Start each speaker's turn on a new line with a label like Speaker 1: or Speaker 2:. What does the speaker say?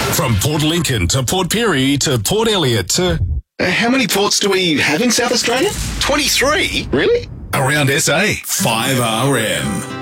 Speaker 1: From Port Lincoln to Port Pirie to Port Elliot to...
Speaker 2: How many ports do we have in South Australia? 23? Really?
Speaker 1: Around SA. 5RM.